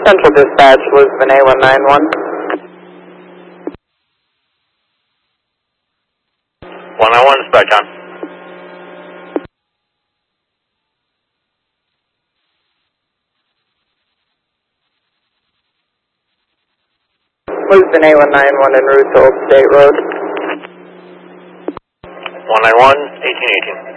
Central Dispatch, Lisbon A191. 191, dispatch on. Lisbon A191 en route to Old State Road. 191, 1818.